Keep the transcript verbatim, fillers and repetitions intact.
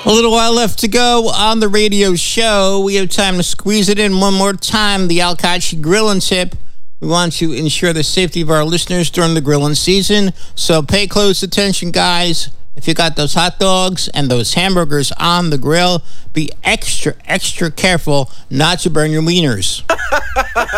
A little while left to go on the radio show. We have time to squeeze it in one more time. The Al Kachi Grilling Tip. We want to ensure the safety of our listeners during the grilling season. So pay close attention, guys. If you got those hot dogs and those hamburgers on the grill, be extra, extra careful not to burn your wieners.